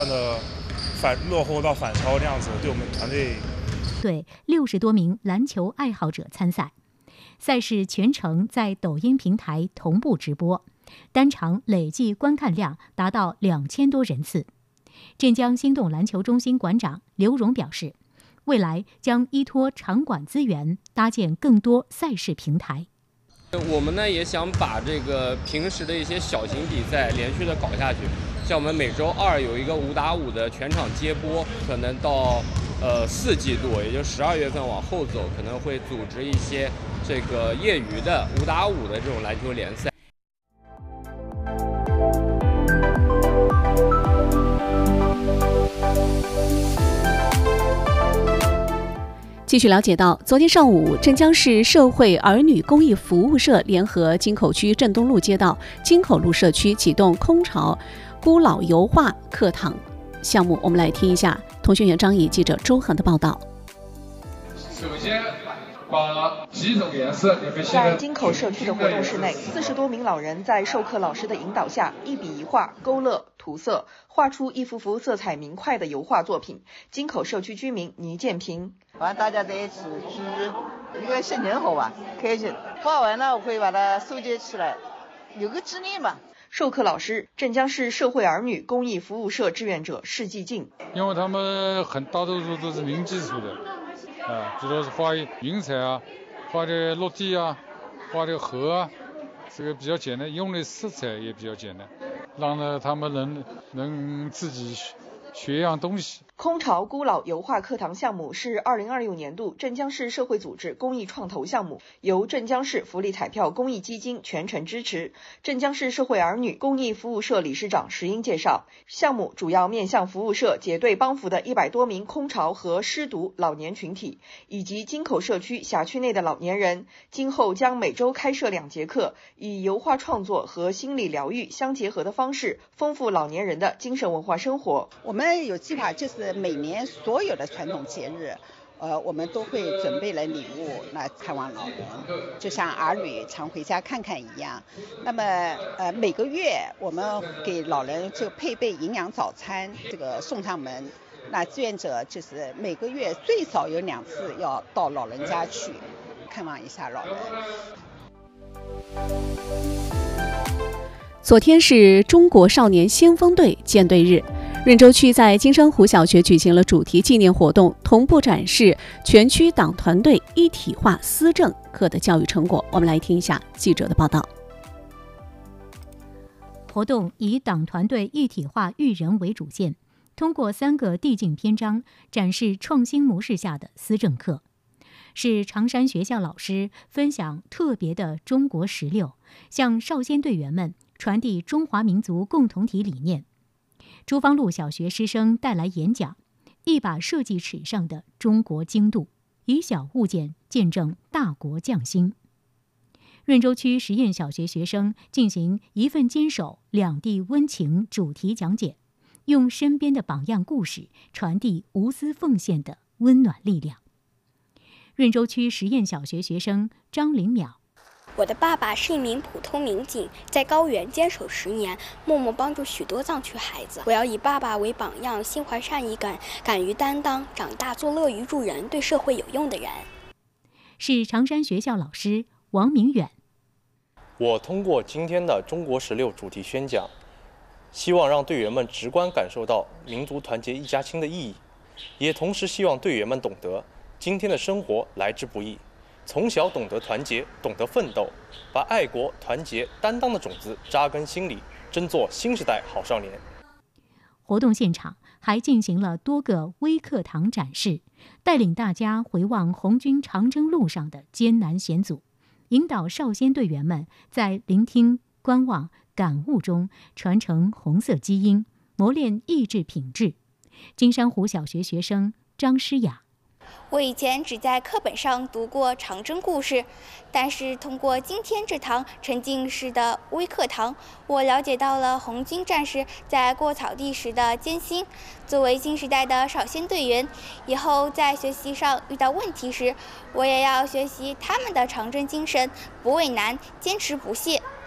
落后到反超这样子，对我们团队。 对60多名篮球爱好者参赛，赛事全程在抖音平台同步直播，单场累计观看量达到2000多人次。镇江心动篮球中心馆长刘荣表示，未来将依托场馆资源，搭建更多赛事平台。 我们呢也想把这个平时的一些小型比赛连续的搞下去，像我们每周2有一个5打5的全场接播，可能到4季度，也就12月份往后走，可能会组织一些这个业余的5打5的这种篮球联赛。 继续了解到，昨天上午，镇江市社会儿女公益服务社联合金口区镇东路街道金口路社区启动空巢孤老油画课堂项目。我们来听一下通讯员张毅、记者周恒的报道。 首先，把几种颜色在金口社区的活动室内，40多名老人在授课老师的引导下，一笔一画勾勒涂色，画出一幅幅色彩明快的油画作品。金口社区居民倪建平。 完，大家在一起聚，一个心情好吧，开心。画完了，我会把它收集起来，有个纪念吧。 授课老师，镇江市社会儿女公益服务社志愿者施继进。 因为他们大多数都是零基础的，主要是画云彩啊，画的落地啊，画的河啊，这个比较简单，用的色彩也比较简单，让他们能自己学一样东西。 空巢孤老油画课堂项目是2026年度镇江市社会组织公益创投项目，由镇江市福利彩票公益基金全程支持。镇江市社会儿女公益服务社理事长石英介绍，项目主要面向服务社结对帮扶的100多名空巢和失独老年群体，以及金口社区辖区内的老年人。今后将每周开设2节课，以油画创作和心理疗愈相结合的方式，丰富老年人的精神文化生活。 我们有计划，就是每年所有的传统节日，我们都会准备了礼物来看望老人，就像儿女常回家看看一样。那么每个月我们给老人就配备营养早餐，这个送上门。那志愿者就是每个月最少有2次要到老人家去看望一下老人。 昨天是中国少年先锋队建队日，润州区在金山湖小学举行了主题纪念活动，同步展示全区党团队一体化思政课的教育成果。我们来听一下记者的报道。 活动以党团队一体化育人为主线，通过3个递进篇章展示创新模式下的思政课。是常山学校老师分享特别的中国16，向少先队员们传递中华民族共同体理念。朱芳路小学师生带来演讲，一把设计尺上的中国精度，以小物件见证大国匠心。润州区实验小学学生进行一份坚守两地温情主题讲解，用身边的榜样故事传递无私奉献的温暖力量。润州区实验小学学生张林淼， 我的爸爸是一名普通民警，在高原坚守10年，默默帮助许多藏区孩子。我要以爸爸为榜样，心怀善意，敢于担当，长大做乐于助人、对社会有用的人。 是常山学校老师王明远。 我通过今天的中国16主题宣讲，希望让队员们直观感受到民族团结一家亲的意义，也同时希望队员们懂得今天的生活来之不易，从小懂得团结，懂得奋斗，把爱国、团结、担当的种子扎根心里，争做新时代好少年。 活动现场还进行了多个微课堂展示，带领大家回望红军长征路上的艰难险阻，引导少先队员们在聆听、观望、感悟中传承红色基因，磨练意志品质。金山湖小学学生张诗雅， 我以前只在课本上读过长征故事，但是通过今天这堂沉浸式的微课堂，我了解到了红军战士在过草地时的艰辛。作为新时代的少先队员，以后在学习上遇到问题时，我也要学习他们的长征精神，不畏难，坚持不懈。